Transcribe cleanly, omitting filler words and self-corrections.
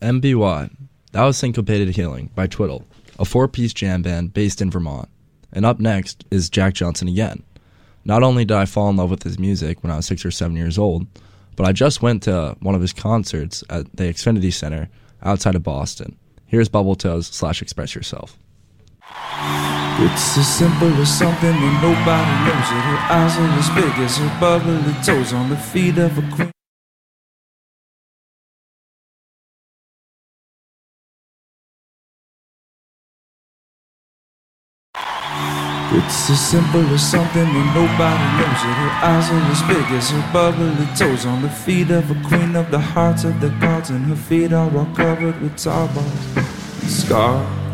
MBY. That was Syncopated Healing by Twiddle, a 4-piece jam band based in Vermont. And up next is Jack Johnson again. Not only did I fall in love with his music when I was 6 or 7 years old, but I just went to one of his concerts at the Xfinity Center outside of Boston. Here's Bubble Toes / Express Yourself. It's as simple as something that nobody knows it. Her eyes are as big as her bubbly toes on the feet of a queen. It's as simple as something that nobody knows it. Her eyes are as big as her bubbly toes on the feet of a queen of the hearts of the gods, and her feet are all covered with tar balls and scars.